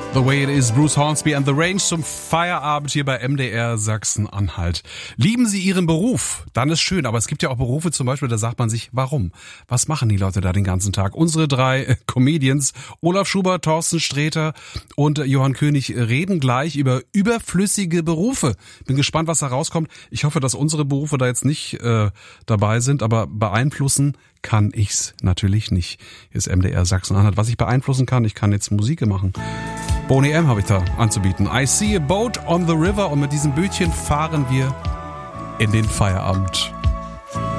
The Way It Is, Bruce Hornsby and the Range zum Feierabend hier bei MDR Sachsen-Anhalt. Lieben Sie Ihren Beruf? Dann ist schön, aber es gibt ja auch Berufe zum Beispiel, da sagt man sich, warum? Was machen die Leute da den ganzen Tag? Unsere drei Comedians, Olaf Schubert, Thorsten Sträter und Johann König, reden gleich über überflüssige Berufe. Bin gespannt, was da rauskommt. Ich hoffe, dass unsere Berufe da jetzt nicht dabei sind, aber beeinflussen kann ich's natürlich nicht. Hier ist MDR Sachsen-Anhalt. Was ich beeinflussen kann, ich kann jetzt Musik machen. Boney M. habe ich da anzubieten. I see a boat on the river und mit diesem Bötchen fahren wir in den Feierabend.